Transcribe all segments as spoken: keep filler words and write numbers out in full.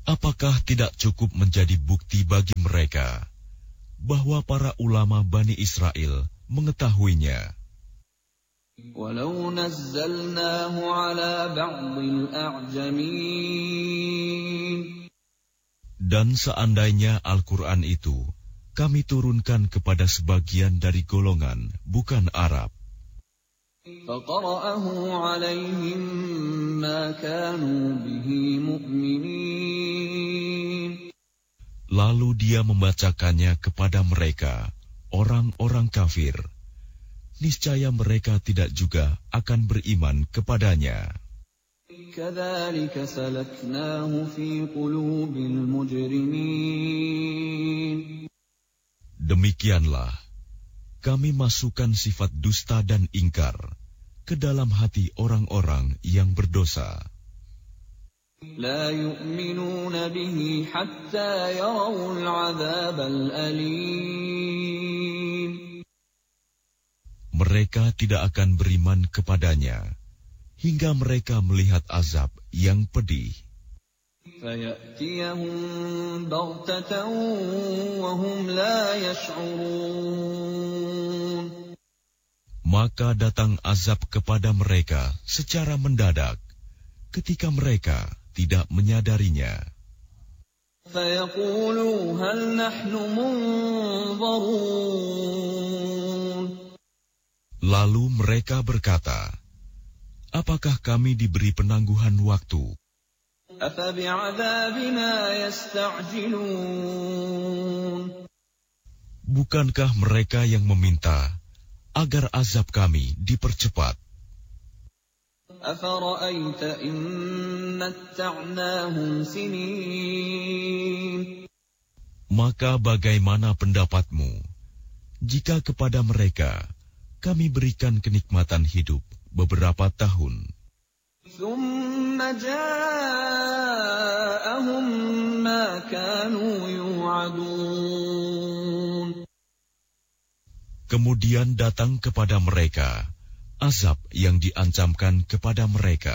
Apakah tidak cukup menjadi bukti bagi mereka bahwa para ulama Bani Israel mengetahuinya? Walau nazzalnahu ala ba'dil a'jamin. Dan seandainya Al-Quran itu kami turunkan kepada sebagian dari golongan bukan Arab, فَقَرَأَهُ عَلَيْهِمْ مَا كَانُوا بِهِ مُؤْمِنِينَ. lalu dia membacakannya kepada mereka, orang-orang kafir, niscaya mereka tidak juga akan beriman kepadanya. كَذَلِكَ سَلَكْنَاهُ فِي قُلُوبِ الْمُجْرِمِينَ. Demikianlah kami masukkan sifat dusta dan ingkar ke dalam hati orang-orang yang berdosa. لا يؤمنون به حتى يروا العذاب الأليم. Mereka tidak akan beriman kepadanya hingga mereka melihat azab yang pedih. فيأتيهم بغتة وهم لا يشعرون. Maka datang azab kepada mereka secara mendadak ketika mereka tidak menyadarinya. فيقولوا هل نحن منظرون. Lalu mereka berkata, apakah kami diberi penangguhan waktu? أفبعذابنا يستعجلون. Bukankah mereka yang meminta agar azab kami dipercepat? أفرأيت إن متعناهم سنين. Maka bagaimana pendapatmu jika kepada mereka kami berikan kenikmatan hidup beberapa tahun? ثم جاءهم ما كانوا يوعدون. Kemudian datang kepada mereka azab yang diancamkan kepada mereka.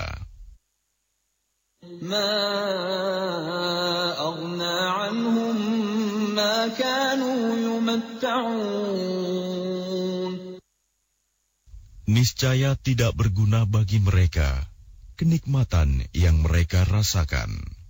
ما أغنى عنهم ما كانوا يمتعون. Niscaya tidak berguna bagi mereka kenikmatan yang mereka rasakan.